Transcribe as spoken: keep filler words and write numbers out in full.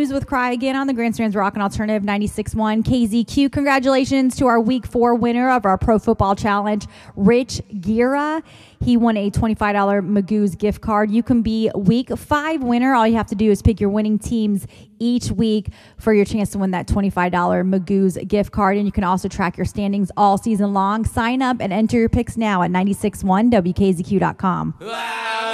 News with Cry again on the Grand Strands Rock and Alternative ninety-six point one K Z Q. Congratulations to our week four winner of our Pro Football Challenge, Rich Gira. He won a twenty-five dollars Magoo's gift card. You can be week five winner. All you have to do is pick your winning teams each week for your chance to win that twenty-five dollars Magoo's gift card. And you can also track your standings all season long. Sign up and enter your picks now at nine six one W K Z Q dot com. Wow.